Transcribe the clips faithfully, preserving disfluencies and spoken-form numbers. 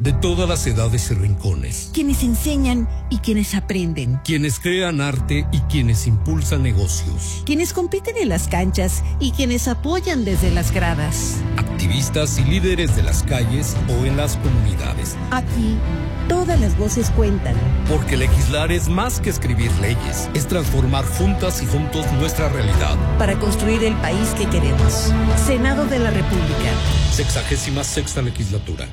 de todas las edades y rincones. Quienes enseñan y quienes aprenden. Quienes crean arte y quienes impulsan negocios. Quienes compiten en las canchas y quienes apoyan desde las gradas. Activistas y líderes de las calles o en las comunidades. Aquí, todas las voces cuentan. Porque legislar es más que escribir leyes, es transformar juntas y juntos nuestra realidad. Para construir el país que queremos. Senado de la República. Sexagésima sexta legislatura.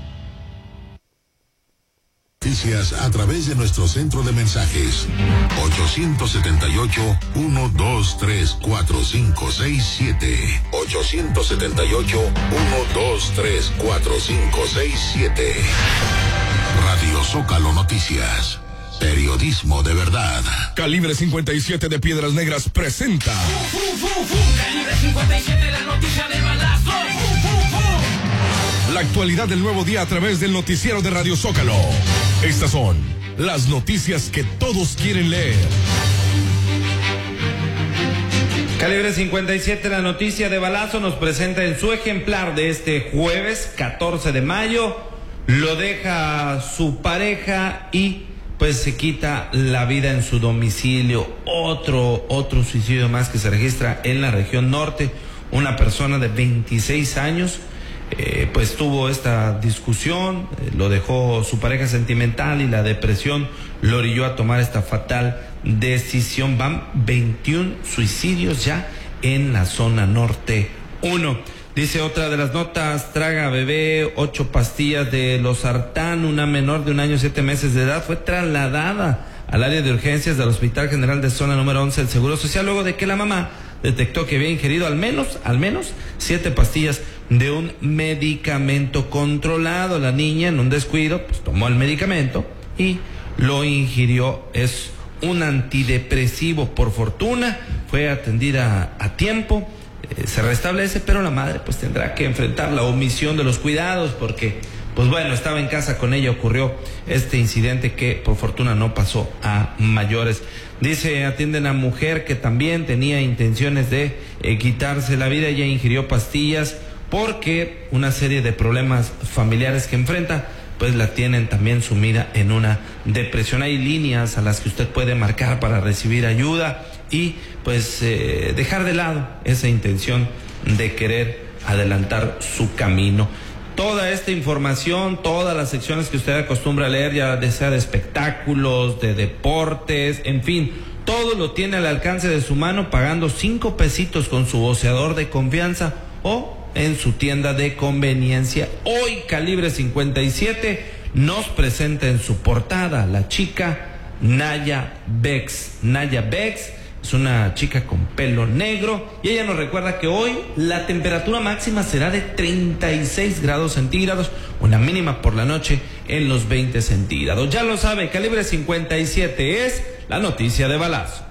Noticias a través de nuestro centro de mensajes ocho siete ocho, uno dos tres, cuatro cinco seis siete ocho siete ocho, uno dos tres, cuatro cinco seis siete. Radio Zócalo Noticias, periodismo de verdad. Calibre cincuenta y siete de Piedras Negras presenta ¡Fu, fu, fu, fu! Calibre cincuenta y siete, la noticia de balazo. ¡Fu, fu, fu! la actualidad del nuevo día a través del noticiero de Radio Zócalo. Estas son las noticias que todos quieren leer. Calibre cincuenta y siete, la noticia de balazo, nos presenta en su ejemplar de este jueves catorce de mayo. Lo deja su pareja y pues se quita la vida en su domicilio. Otro, otro suicidio más que se registra en la región norte. Una persona de veintiséis años eh, pues tuvo esta discusión, eh, lo dejó su pareja sentimental y la depresión lo orilló a tomar esta fatal decisión. Van veintiún suicidios ya en la zona norte uno. Dice otra de las notas: traga bebé ocho pastillas de losartán. Una menor de un año siete meses de edad fue trasladada al área de urgencias del Hospital General de Zona número once del Seguro Social luego de que la mamá detectó que había ingerido al menos, al menos siete pastillas de un medicamento controlado. La niña, en un descuido, pues tomó el medicamento y lo ingirió. Es un antidepresivo. Por fortuna fue atendida a tiempo, eh, se restablece, pero la madre pues tendrá que enfrentar la omisión de los cuidados porque pues bueno, estaba en casa con ella, ocurrió este incidente que por fortuna no pasó a mayores. Dice, atienden a mujer que también tenía intenciones de eh, quitarse la vida. Ella ingirió pastillas porque una serie de problemas familiares que enfrenta pues la tienen también sumida en una depresión. Hay líneas a las que usted puede marcar para recibir ayuda y pues eh, dejar de lado esa intención de querer adelantar su camino. Toda esta información, todas las secciones que usted acostumbra a leer, ya sea de espectáculos, de deportes, en fin, todo lo tiene al alcance de su mano pagando cinco pesitos con su voceador de confianza o en su tienda de conveniencia. Hoy Calibre cincuenta y siete nos presenta en su portada la chica Naya Bex. Naya Bex es una chica con pelo negro y ella nos recuerda que hoy la temperatura máxima será de treinta y seis grados centígrados, una mínima por la noche en los veinte centígrados. Ya lo sabe, Calibre cincuenta y siete es la noticia de balazo.